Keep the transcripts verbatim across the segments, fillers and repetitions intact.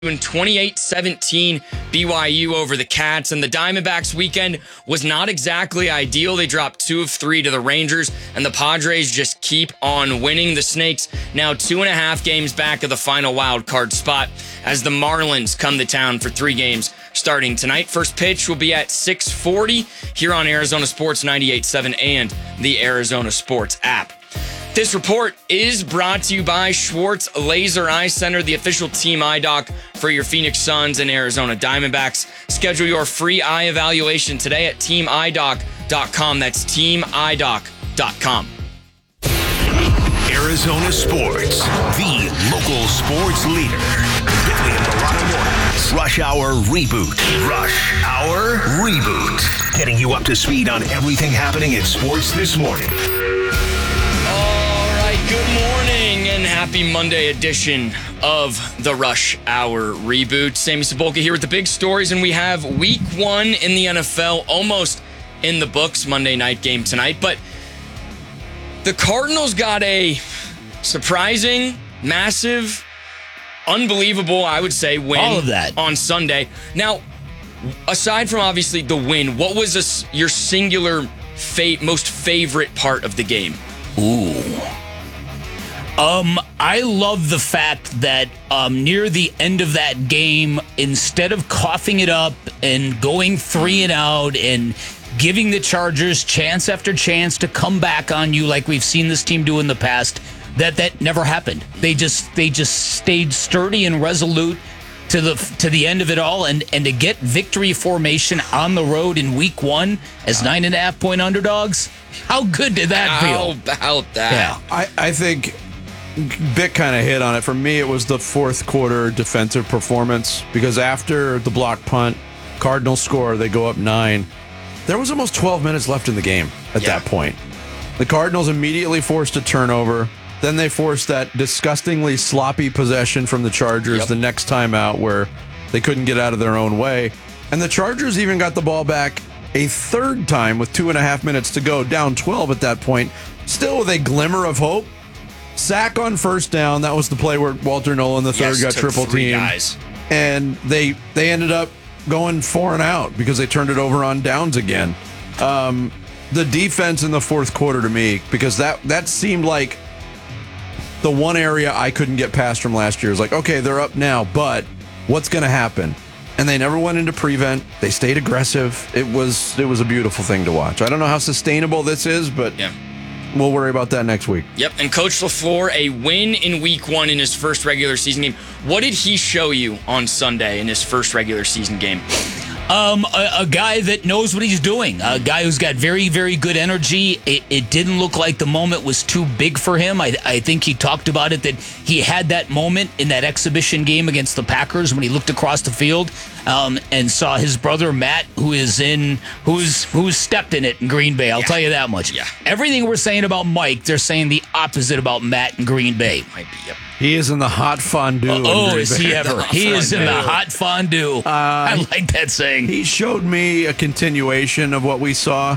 in twenty-eight seventeen B Y U over the Cats, and the Diamondbacks weekend was not exactly ideal. They dropped two of three to the Rangers, and the Padres just keep on winning. The Snakes now two and a half games back of the final wild card spot as the Marlins come to town for three games starting tonight. First pitch will be at six forty here on Arizona Sports ninety-eight point seven and the Arizona Sports app. This report is brought to you by Schwartz Laser Eye Center, the official team eye doc for your Phoenix Suns and Arizona Diamondbacks. Schedule your free eye evaluation today at team eye doc dot com. That's team eye doc dot com. Arizona Sports, the local sports leader. Bentley and Milano Mornings. Rush Hour Reboot. Rush Hour Reboot. Getting you up to speed on everything happening in sports this morning. Good morning and happy Monday edition of the Rush Hour Reboot. Sammy Cebulka here with the big stories, and we have week one in the N F L almost in the books. Monday night game tonight, but the Cardinals got a surprising, massive, unbelievable, I would say, win All of that. on Sunday. Now, aside from obviously the win, what was a, your singular fa- most favorite part of the game? Ooh. Um, I love the fact that um, near the end of that game, instead of coughing it up and going three and out and giving the Chargers chance after chance to come back on you like we've seen this team do in the past, that that never happened. They just they just stayed sturdy and resolute to the to the end of it all, and and to get victory formation on the road in week one as nine and a half point underdogs. How good did that How feel? about that? Yeah. I, I think Vic kind of hit on it. For me, it was the fourth quarter defensive performance, because after the block punt, Cardinals score, they go up nine. There was almost twelve minutes left in the game at Yeah. that point. The Cardinals immediately forced a turnover. Then they forced that disgustingly sloppy possession from the Chargers Yep. the next time out, where they couldn't get out of their own way. And the Chargers even got the ball back a third time with two and a half minutes to go, down twelve at that point, still with a glimmer of hope. Sack on first down. That was the play where Walter Nolan the third Yes, got took triple three teamed. guys. And they they ended up going four and out because they turned it over on downs again. Um, the defense in the fourth quarter, to me, because that that seemed like the one area I couldn't get past from last year. Is like, okay, they're up now, but what's going to happen? And they never went into prevent. They stayed aggressive. It was it was a beautiful thing to watch. I don't know how sustainable this is, but Yeah. we'll worry about that next week. Yep, and Coach LaFleur, a win in week one in his first regular season game. What did he show you on Sunday in his first regular season game? Um, a, a guy that knows what he's doing. A guy who's got very, very good energy. It, it didn't look like the moment was too big for him. I, I think he talked about it, that he had that moment in that exhibition game against the Packers when he looked across the field um, and saw his brother Matt, who is in, who's who's stepped in it in Green Bay. I'll Yeah. tell you that much. Yeah. Everything we're saying about Mike, they're saying the opposite about Matt in Green Bay. Might be, yep. He is in the hot fondue. in Oh, Green is Bay. he ever? He is in the hot fondue. I like that saying. He showed me a continuation of what we saw,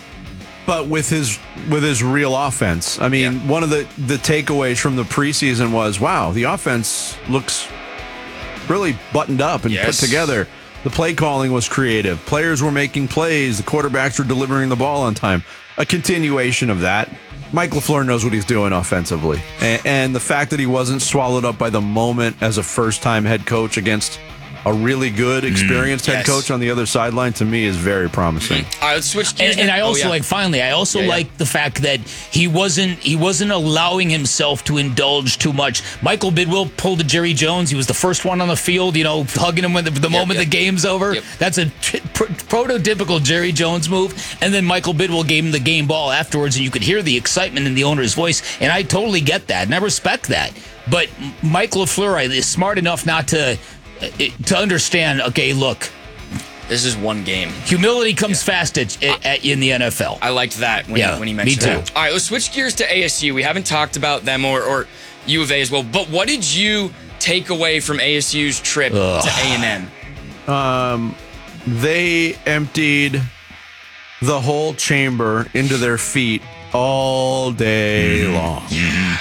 but with his with his real offense. I mean, Yeah. one of the, the takeaways from the preseason was, wow, the offense looks really buttoned up and Yes. put together. The play calling was creative. Players were making plays. The quarterbacks were delivering the ball on time. A continuation of that. Mike LaFleur knows what he's doing offensively. And, and the fact that he wasn't swallowed up by the moment as a first-time head coach against a really good, experienced head yes. coach on the other sideline, to me, is very promising. All right, let's switch gears. And, and I Oh, also yeah. like finally, I also Yeah, yeah. like the fact that he wasn't he wasn't allowing himself to indulge too much. Michael Bidwill pulled a Jerry Jones. He was the first one on the field, you know, hugging him when the, the moment yep. the game's over. Yep. That's a tr- pr- prototypical Jerry Jones move. And then Michael Bidwill gave him the game ball afterwards, and you could hear the excitement in the owner's voice. And I totally get that, and I respect that. But Mike LaFleur is smart enough not to to understand. Okay, look. This is one game. Humility comes fast at, at, at in the N F L. I liked that when, Yeah, he, when he me mentioned too. that. All right, let's switch gears to A S U. We haven't talked about them or, or U of A as well, but what did you take away from A S U's trip Ugh. to A and M? Um, they emptied the whole chamber into their feet all day long.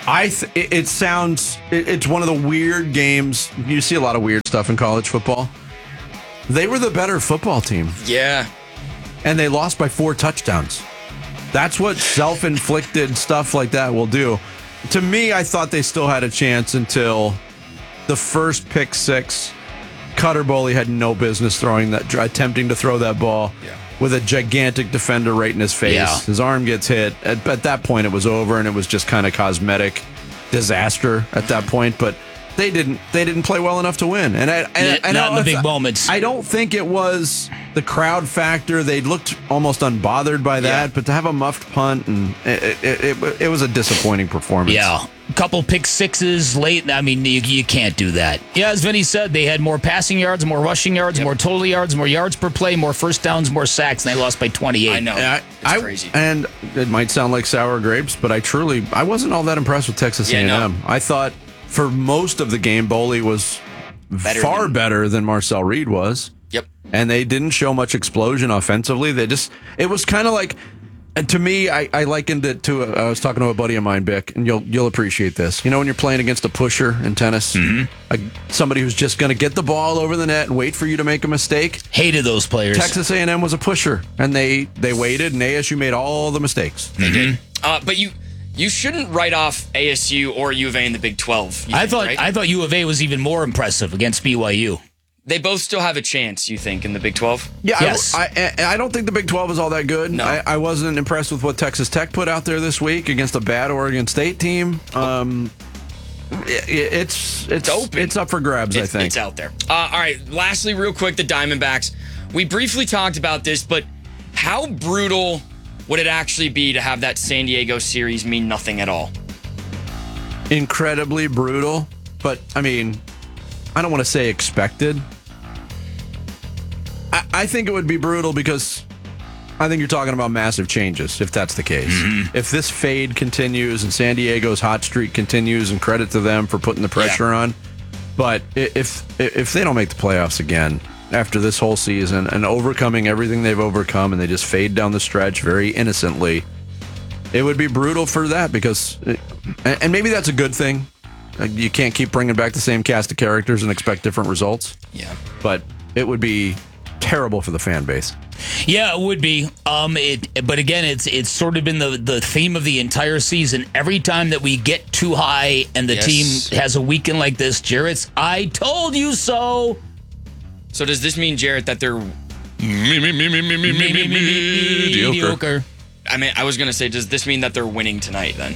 I th- it, it sounds it, it's one of the weird games. You see a lot of weird stuff in college football. They were the better football team, Yeah. and they lost by four touchdowns. That's what self-inflicted stuff like that will do. To me, I thought they still had a chance until the first pick six. Cutter Boley had no business throwing that, attempting to throw that ball Yeah. with a gigantic defender right in his face. Yeah. His arm gets hit. At, at that point, it was over, and it was just kind of cosmetic disaster at that point. But they didn't they didn't play well enough to win. And I, and, Not- I not in the know big moments. I don't think it was the crowd factor. They looked almost unbothered by that. Yeah. But to have a muffed punt, and it, it, it, it was a disappointing performance. Yeah. A couple pick sixes late. I mean, you, you can't do that. Yeah, as Vinny said, they had more passing yards, more rushing yards, Yep. more total yards, more yards per play, more first downs, more sacks, and they lost by twenty-eight. I know. And I, It's I- crazy. And it might sound like sour grapes, but I truly I wasn't all that impressed with Texas Yeah, A and M. no. I thought for most of the game, Boley was Better far than- better than Marcel Reed was. Yep. And they didn't show much explosion offensively. They just it was kind of like, and to me, I, I likened it to. A, I was talking to a buddy of mine, Bick, and you'll you'll appreciate this. You know, when you're playing against a pusher in tennis, a, somebody who's just going to get the ball over the net and wait for you to make a mistake. Hated those players. Texas A and M was a pusher, and they they waited, and A S U made all the mistakes. They did. Uh, but you you shouldn't write off A S U or U of A in the Big twelve. you I think, thought right? I thought U of A was even more impressive against B Y U. They both still have a chance, you think, in the Big twelve? Yeah, Yes. I, I I don't think the Big twelve is all that good. No. I, I wasn't impressed with what Texas Tech put out there this week against a bad Oregon State team. Um, it, it's it's open. It's up for grabs. I It's, think it's out there. Uh, all right, lastly, real quick, the Diamondbacks. We briefly talked about this, but how brutal would it actually be to have that San Diego series mean nothing at all? incredibly brutal, but I mean, I don't want to say expected. I, I think it would be brutal because I think you're talking about massive changes if that's the case. Mm-hmm. If this fade continues and San Diego's hot streak continues, and credit to them for putting the pressure Yeah. on. But i- if if they don't make the playoffs again after this whole season and overcoming everything they've overcome, and they just fade down the stretch very innocently, it would be brutal for that because, and and maybe that's a good thing. Like, you can't keep bringing back the same cast of characters and expect different results. Yeah. But it would be terrible for the fan base. Yeah, it would be. Um, it, but again, it's it's sort of been the, the theme of the entire season. Every time that we get too high and the Yes. team has a weekend like this, Jarrett's "I told you so." So does this mean, Jarrett, that they're... Me, me, me, me, me, mediocre. I mean, I was going to say, does this mean that they're winning tonight then?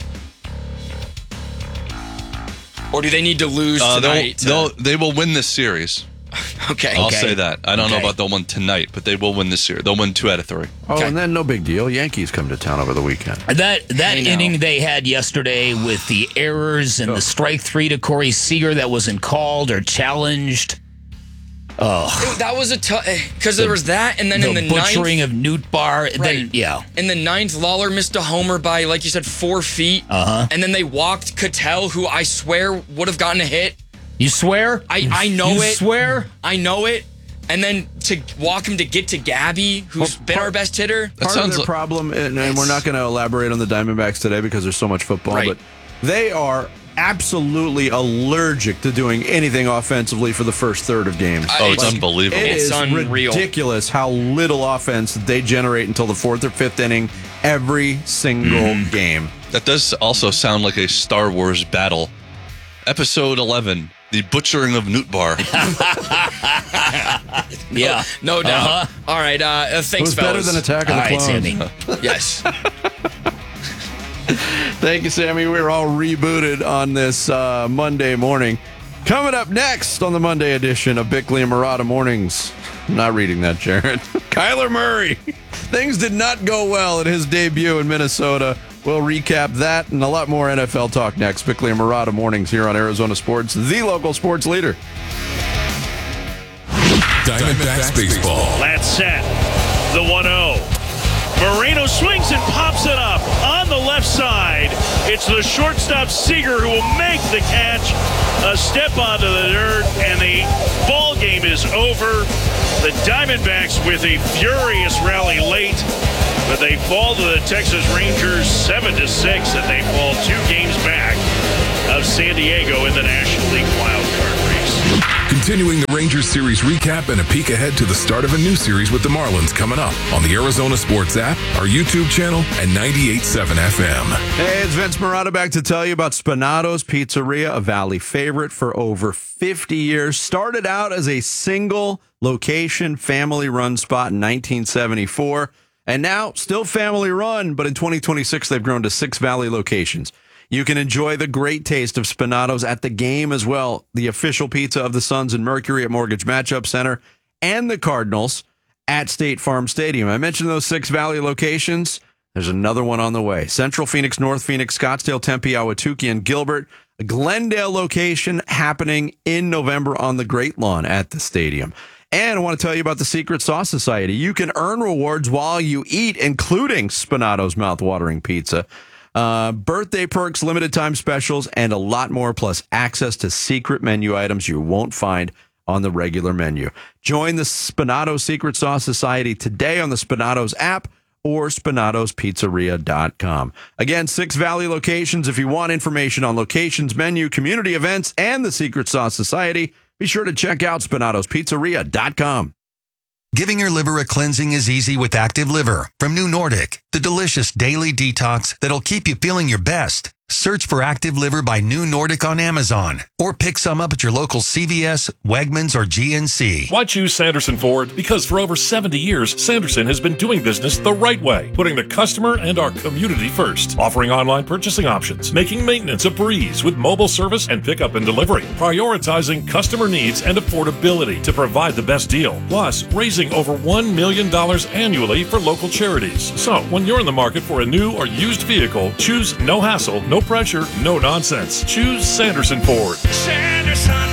Or do they need to lose Uh, they'll, tonight? to- they'll, they will win this series. okay. I'll Okay. say that. I don't know Okay. about they'll win tonight, but they will win this series. They'll win two out of three. Oh, Okay. and then no big deal. Yankees come to town over the weekend. That that I know. inning they had yesterday with the errors and the strike three to Corey Seager that wasn't called or challenged. That was a tough... Because there was that, and then The in the butchering ninth... of Newt Bar. Then Right. yeah. In the ninth, Lawler missed a homer by, like you said, four feet. Uh-huh. And then they walked Cattell, who I swear would have gotten a hit. You swear? I, I know you it. swear? I know it. And then to walk him to get to Gabby, who's Well, been part- our best hitter. That Part of sounds their like- problem, and, and we're not going to elaborate on the Diamondbacks today because there's so much football, Right. but they are absolutely allergic to doing anything offensively for the first third of games. Oh, it's Like, unbelievable. It It's is unreal. ridiculous how little offense they generate until the fourth or fifth inning every single game. That does also sound like a Star Wars battle. Episode eleven, The Butchering of Newt Bar. Yeah. No doubt. Uh-huh. All right. Uh, uh, It thanks, was better fellas. than Attack of All the right, Clones. Sammy. Yes. Thank you, Sammy. We're all rebooted on this uh, Monday morning. Coming up next on the Monday edition of Bickley and Murata Mornings. I'm not reading that, Jared. Kyler Murray. Things did not go well at his debut in Minnesota. We'll recap that and a lot more N F L talk next. Bickley and Murata Mornings here on Arizona Sports, the local sports leader. Diamondbacks baseball. That's set. The one oh. Moreno swings and pops it up on the left side. It's the shortstop Seager who will make the catch. A step onto the dirt, and the ball game is over. The Diamondbacks with a furious rally late, but they fall to the Texas Rangers seven to six, and they fall two games back of San Diego in the National League wildcard race. Continuing the Rangers series recap and a peek ahead to the start of a new series with the Marlins coming up on the Arizona Sports app, our YouTube channel, and ninety-eight point seven F M. Hey, it's Vince Marotta back to tell you about Spinato's Pizzeria, a Valley favorite for over fifty years. Started out as a single location family-run spot in nineteen seventy-four, and now still family-run, but in twenty twenty-six they've grown to six Valley locations. You can enjoy the great taste of Spinato's at the game as well, the official pizza of the Suns and Mercury at Mortgage Matchup Center, and the Cardinals at State Farm Stadium. I mentioned those six Valley locations. There's another one on the way. Central Phoenix, North Phoenix, Scottsdale, Tempe, Ahwatukee, and Gilbert. A Glendale location happening in November on the Great Lawn at the stadium. And I want to tell you about the Secret Sauce Society. You can earn rewards while you eat, including Spinato's mouthwatering pizza. Uh, birthday perks, limited time specials, and a lot more, plus access to secret menu items you won't find on the regular menu. Join the Spinato Secret Sauce Society today on the Spinato's app or spinatos pizzeria dot com. Again, six Valley locations. If you want information on locations, menu, community events, and the Secret Sauce Society, be sure to check out spinatos pizzeria dot com. Giving your liver a cleansing is easy with Active Liver from New Nordic, the delicious daily detox that'll keep you feeling your best. Search for Active Liver by New Nordic on Amazon or pick some up at your local C V S, Wegmans, or G N C. Why choose Sanderson Ford? Because for over seventy years, Sanderson has been doing business the right way, putting the customer and our community first, offering online purchasing options, making maintenance a breeze with mobile service and pickup and delivery, prioritizing customer needs and affordability to provide the best deal, plus raising over one million dollars annually for local charities. So when you're in the market for a new or used vehicle, choose no hassle, no pressure, no nonsense. Choose Sanderson Ford. Sanderson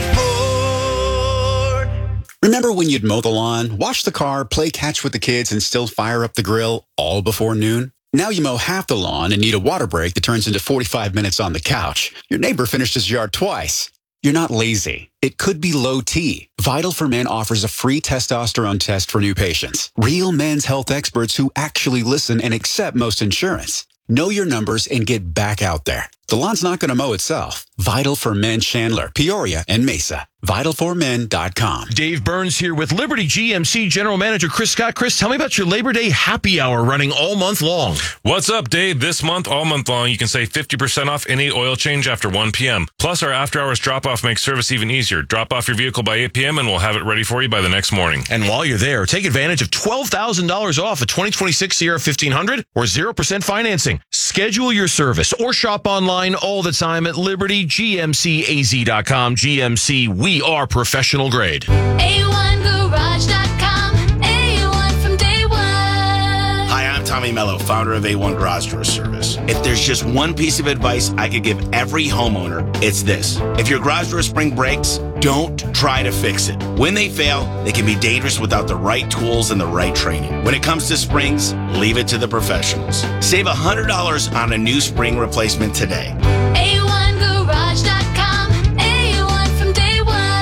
Ford. Remember when you'd mow the lawn, wash the car, play catch with the kids, and still fire up the grill all before noon? Now you mow half the lawn and need a water break that turns into forty-five minutes on the couch. Your neighbor finished his yard twice. You're not lazy. It could be low T. Vital for Men offers a free testosterone test for new patients. Real men's health experts who actually listen and accept most insurance. Know your numbers and get back out there. The lawn's not going to mow itself. Vital for Men Chandler, Peoria, and Mesa. vital for men dot com. Dave Burns here with Liberty G M C General Manager Chris Scott. Chris, tell me about your Labor Day happy hour running all month long. What's up, Dave? This month, all month long, you can save fifty percent off any oil change after one p.m. Plus, our after-hours drop-off makes service even easier. Drop off your vehicle by eight p.m. and we'll have it ready for you by the next morning. And while you're there, take advantage of twelve thousand dollars off a twenty twenty-six Sierra fifteen hundred or zero percent financing. Schedule your service or shop online all the time at liberty g m c a z dot com. G M C, we are professional grade. A one garage dot com. A one from day one. Hi, I'm Tommy Mello, founder of A one Garage Door Service. If there's just one piece of advice I could give every homeowner, it's this. If your garage door spring breaks, don't try to fix it. When they fail, they can be dangerous without the right tools and the right training. When it comes to springs, leave it to the professionals. Save one hundred dollars on a new spring replacement today. A one garage dot com. A one from day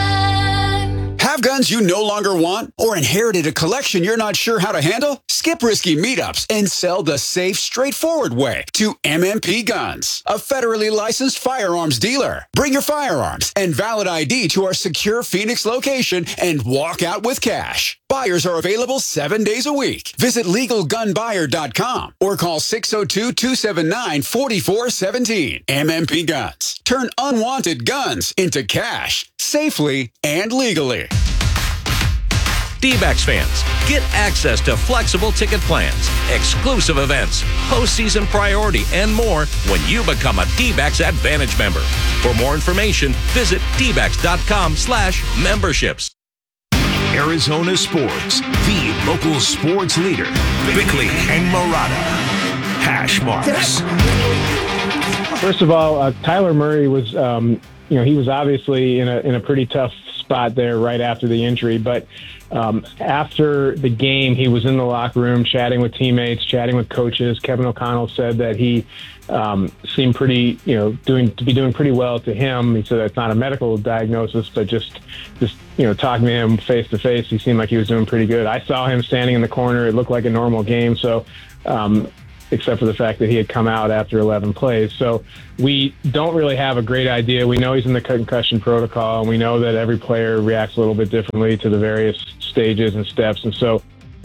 one. Have guns you no longer want or inherited a collection you're not sure how to handle? Skip risky meetups and sell the safe, straightforward way to M M P Guns, a federally licensed firearms dealer. Bring your firearms and valid I D to our secure Phoenix location and walk out with cash. Buyers are available seven days a week. Visit legal gun buyer dot com or call six oh two, two seven nine, four four one seven. M M P Guns. Turn unwanted guns into cash safely and legally. D-backs fans, get access to flexible ticket plans, exclusive events, postseason priority, and more when you become a D-backs Advantage member. For more information, visit d backs dot com slash memberships. Arizona Sports, the local sports leader. Bickley and Marotta. Hash marks. First of all, uh, Tyler Murray was, um, you know, he was obviously in a in a pretty tough spot spot there right after the injury. But um, after the game, he was in the locker room chatting with teammates, chatting with coaches. Kevin O'Connell said that he um, seemed pretty, you know, doing to be doing pretty well to him. He said that's not a medical diagnosis, but just, just you know, talking to him face to face, he seemed like he was doing pretty good. I saw him standing in the corner. It looked like a normal game. So, um, except for the fact that he had come out after eleven plays. So we don't really have a great idea. We know he's in the concussion protocol, and we know that every player reacts a little bit differently to the various stages and steps. And so,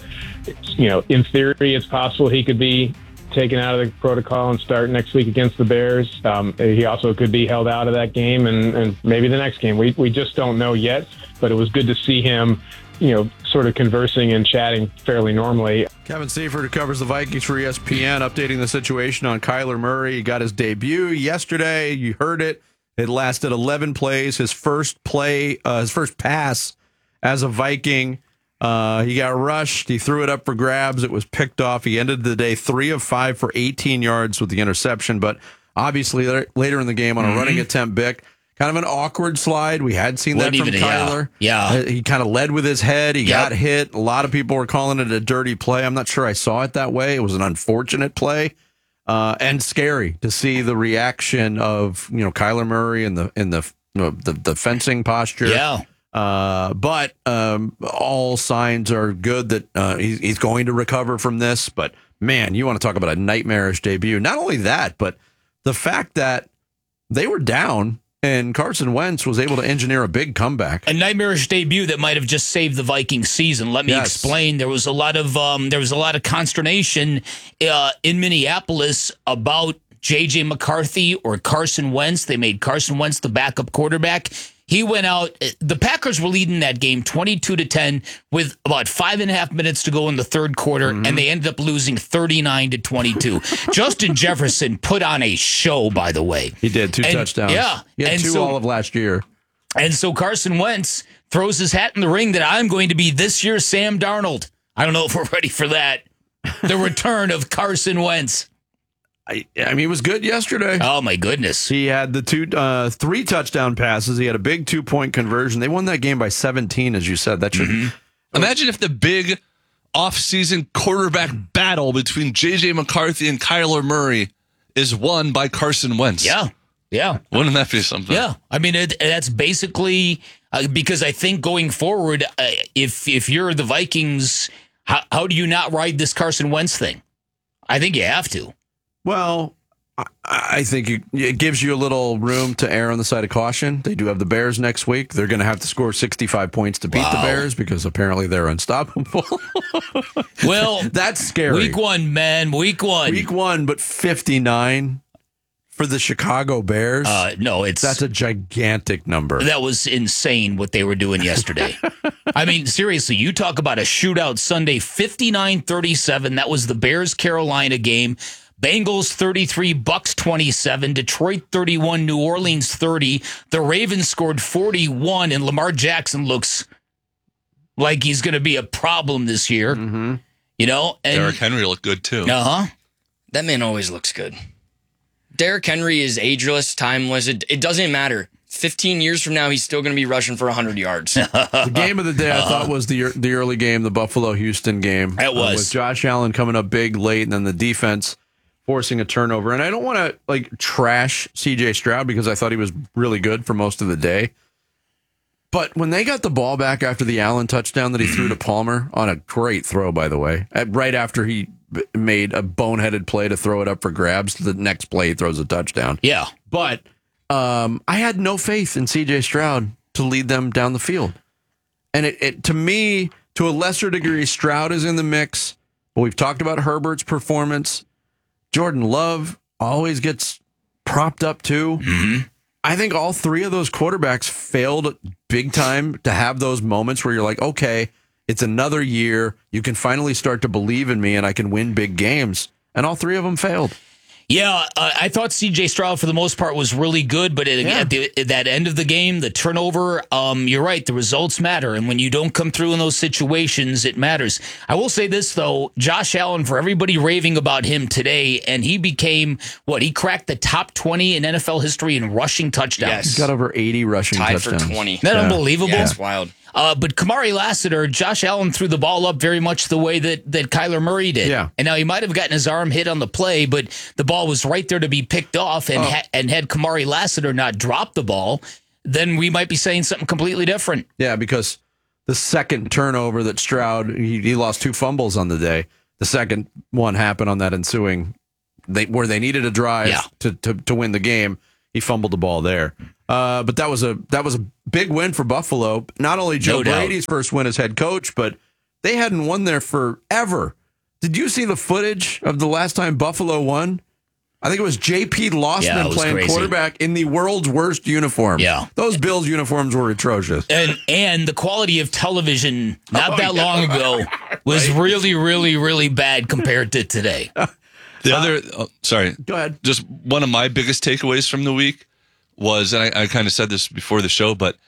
you know, in theory, it's possible he could be taken out of the protocol and start next week against the Bears. Um, he also could be held out of that game and, and maybe the next game. We, we just don't know yet, but it was good to see him, you know, sort of conversing and chatting fairly normally. Kevin Seifert, who covers the Vikings for E S P N, updating the situation on Kyler Murray. He got his debut yesterday. You heard it. It lasted eleven plays. His first play, uh, his first pass as a Viking. Uh, he got rushed. He threw it up for grabs. It was picked off. He ended the day three of five for eighteen yards with the interception. But obviously, later in the game on a mm-hmm. running attempt, Bick, kind of an awkward slide. We had seen that from Kyler. Yeah. yeah. He kind of led with his head. He Yep. got hit. A lot of people were calling it a dirty play. I'm not sure I saw it that way. It was an unfortunate play uh, and scary to see the reaction of, you know, Kyler Murray and the in the, you know, the the fencing posture. Yeah. Uh, but um, all signs are good that uh, he's, he's going to recover from this. But man, you want to talk about a nightmarish debut. Not only that, but the fact that they were down and Carson Wentz was able to engineer a big comeback. A nightmarish debut that might have just saved the Vikings season. Let me Yes. explain. There was a lot of um, there was a lot of consternation uh, in Minneapolis about J J McCarthy or Carson Wentz. They made Carson Wentz the backup quarterback. He went out. The Packers were leading that game twenty-two to ten with about five and a half minutes to go in the third quarter, mm-hmm. and they ended up losing thirty-nine to twenty-two. Justin Jefferson put on a show, by the way. He did, two and, touchdowns. Yeah. He had and two so, all of last year. And so Carson Wentz throws his hat in the ring that I'm going to be this year's Sam Darnold. I don't know if we're ready for that. The return of Carson Wentz. I, I mean, he was good yesterday. Oh, my goodness. He had the two, uh, three touchdown passes. He had a big two-point conversion. They won that game by seventeen, as you said. That should mm-hmm. Imagine if the big off-season quarterback battle between J J McCarthy and Kyler Murray is won by Carson Wentz. Yeah, yeah. Wouldn't that be something? Yeah. I mean, it, that's basically uh, because I think going forward, uh, if if you're the Vikings, how, how do you not ride this Carson Wentz thing? I think you have to. Well, I, I think you, it gives you a little room to err on the side of caution. They do have the Bears next week. They're going to have to score sixty-five points to beat Wow. the Bears because apparently they're unstoppable. Well, that's scary. Week one, man. Week one. Week one, but fifty-nine for the Chicago Bears. Uh, no, it's that's a gigantic number. That was insane what they were doing yesterday. I mean, seriously, you talk about a shootout Sunday, fifty-nine thirty-seven. That was the Bears-Carolina game. Bengals thirty-three, Bucks twenty-seven, Detroit thirty-one, New Orleans thirty. The Ravens scored forty-one, and Lamar Jackson looks like he's going to be a problem this year. Mm-hmm. You know, and Derrick Henry looked good too. Uh huh. That man always looks good. Derrick Henry is ageless, timeless. It, it doesn't matter. fifteen years from now, he's still going to be rushing for one hundred yards. The game of the day, I thought, was the the early game, the Buffalo-Houston game. It was. Uh, with Josh Allen coming up big late, and then the defense forcing a turnover. And I don't want to like trash C J Stroud because I thought he was really good for most of the day. But when they got the ball back after the Allen touchdown that he threw to Palmer, on a great throw, by the way, at, right after he b- made a boneheaded play to throw it up for grabs, the next play he throws a touchdown. Yeah. But um, I had no faith in C J Stroud to lead them down the field. And it, it to me, to a lesser degree, Stroud is in the mix. But we've talked about Herbert's performance. Jordan Love always gets propped up too. Mm-hmm. I think all three of those quarterbacks failed big time to have those moments where you're like, okay, it's another year. You can finally start to believe in me and I can win big games. And all three of them failed. Yeah, uh, I thought C J Stroud for the most part was really good, but at, Yeah. at, the, at that end of the game, the turnover, um, you're right, the results matter. And when you don't come through in those situations, it matters. I will say this, though, Josh Allen, for everybody raving about him today, and he became, what, he cracked the top twenty in N F L history in rushing touchdowns. Yes. He's got over eighty rushing Tied touchdowns. for twenty. Isn't that Yeah. unbelievable? Yeah, it's wild. Uh, but Kamari Lassiter, Josh Allen threw the ball up very much the way that, that Kyler Murray did. Yeah. And now he might have gotten his arm hit on the play, but the ball was right there to be picked off. And, Oh. ha- and had Kamari Lassiter not dropped the ball, then we might be saying something completely different. Yeah, because the second turnover that Stroud, he, he lost two fumbles on the day. The second one happened on that ensuing, they where they needed a drive Yeah. to, to to win the game. He fumbled the ball there. Uh, but that was a that was a big win for Buffalo. Not only Joe No doubt. Brady's first win as head coach, but they hadn't won there forever. Did you see the footage of the last time Buffalo won? I think it was J P Losman Yeah, it was playing crazy. quarterback in the world's worst uniform. Yeah. Those Bills uniforms were atrocious. And and the quality of television not Oh, that yeah. long ago was really, really, really bad compared to today. The other, oh, sorry, Go ahead. just one of my biggest takeaways from the week was, and I, I kind of said this before the show, but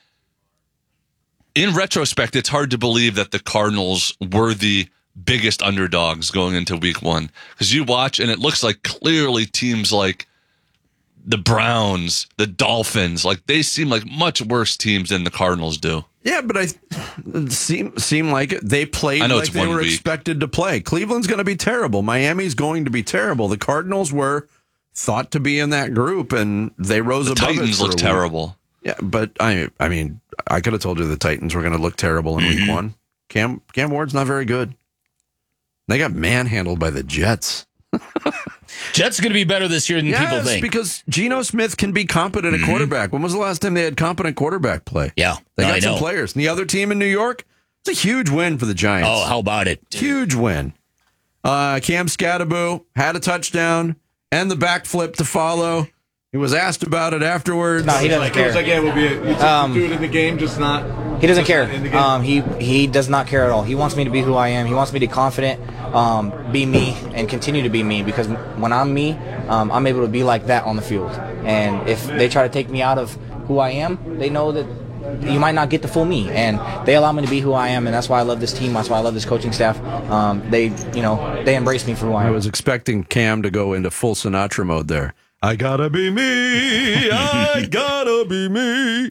in retrospect, it's hard to believe that the Cardinals were the biggest underdogs going into week one. Because you watch, and it looks like clearly teams like the Browns, the Dolphins, like they seem like much worse teams than the Cardinals do. Yeah, but I it seem seem like it. They played I know like it's they one were week. expected to play. Cleveland's going to be terrible. Miami's going to be terrible. The Cardinals were thought to be in that group, and they rose The above it. Titans for a look week. terrible. Yeah, but I I mean, I could have told you the Titans were going to look terrible in Mm-hmm. week one. Cam Cam Ward's not very good. They got manhandled by the Jets. Jets are going to be better this year than people Yes, think. because Geno Smith can be competent at quarterback. When was the last time they had competent quarterback play? Yeah, They no, got I some know. players. And the other team in New York, it's a huge win for the Giants. Oh, how about it? Huge win. Uh, Cam Scatterbo had a touchdown and the backflip to follow. He was asked about it afterwards. No, he doesn't care. yeah, we'll be a, Um, do it in the game, just not. He doesn't just care. not in the game. Um, he he does not care at all. He wants me to be who I am. He wants me to be confident, um, be me, and continue to be me. Because when I'm me, um, I'm able to be like that on the field. And if they try to take me out of who I am, they know that you might not get the full me. And they allow me to be who I am, and that's why I love this team. That's why I love this coaching staff. Um, they, you know, they embrace me for who I I am. was expecting Cam to go into full Sinatra mode there. I gotta be me. I gotta be me.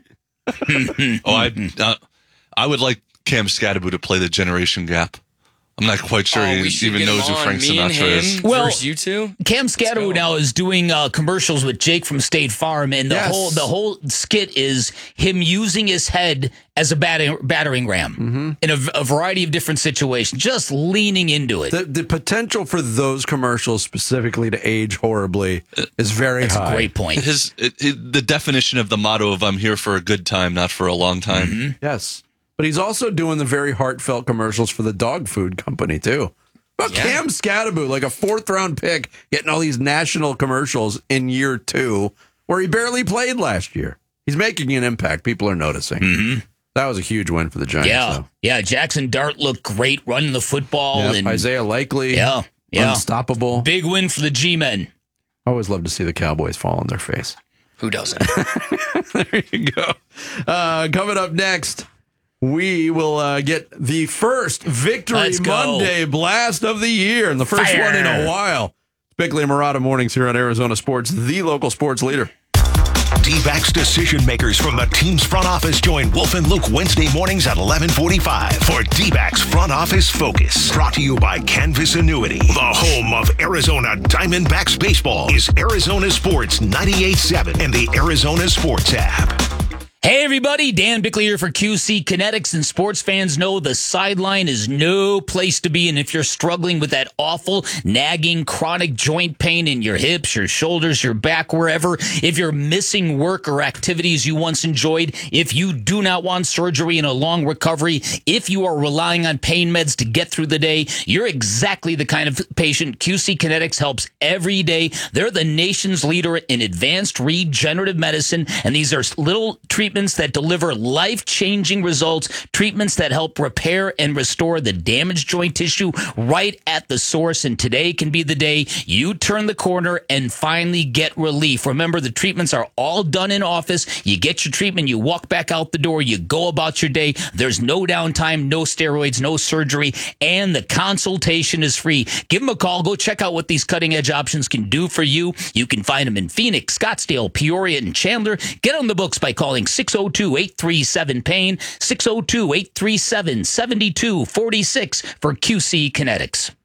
Oh, I uh, I would like Cam Scatterbo to play the generation gap. I'm not quite sure Oh, he we should even get knows him who on. Frank Me and Sinatra him is. Well, versus you two. Cam Scatterbo now is doing uh, commercials with Jake from State Farm, and the Yes. whole the whole skit is him using his head as a battering, battering ram Mm-hmm. in a, a variety of different situations, just leaning into it. The, the potential for those commercials specifically to age horribly is very That's high. a great point. His it, it, the definition of the motto of "I'm here for a good time, not for a long time." Mm-hmm. Yes. But he's also doing the very heartfelt commercials for the dog food company, too. But Yeah. Cam Scatterbo, like a fourth round pick, getting all these national commercials in year two, where he barely played last year. He's making an impact. People are noticing. Mm-hmm. That was a huge win for the Giants. Yeah, though. yeah. Jackson Dart looked great running the football, Yep. and Isaiah Likely, yeah, yeah, unstoppable. big win for the G-men. I always love to see the Cowboys fall on their face. Who doesn't? There you go. Uh, coming up next, we will uh, get the first Victory Let's go. Monday blast of the year, and the first Fire. one in a while. Bickley and Murata mornings here on Arizona Sports, the local sports leader. D-backs decision makers from the team's front office join Wolf and Luke Wednesday mornings at eleven forty-five for D-backs Front Office Focus. Brought to you by Canvas Annuity. The home of Arizona Diamondbacks baseball is Arizona Sports ninety-eight point seven and the Arizona Sports app. Hey everybody, Dan Bickley here for Q C Kinetics, and sports fans know the sideline is no place to be. And if you're struggling with that awful, nagging, chronic joint pain in your hips, your shoulders, your back, wherever, if you're missing work or activities you once enjoyed, if you do not want surgery and a long recovery, if you are relying on pain meds to get through the day, you're exactly the kind of patient Q C Kinetics helps every day. They're the nation's leader in advanced regenerative medicine, and these are little treatments treatments that deliver life-changing results, treatments that help repair and restore the damaged joint tissue right at the source. And today can be the day you turn the corner and finally get relief. Remember, the treatments are all done in office. You get your treatment, you walk back out the door, you go about your day. There's no downtime, no steroids, no surgery, and the consultation is free. Give them a call. Go check out what these cutting-edge options can do for you. You can find them in Phoenix, Scottsdale, Peoria, and Chandler. Get on the books by calling six oh two, eight three seven, pain, six oh two, eight three seven, seven two four six for Q C Kinetics.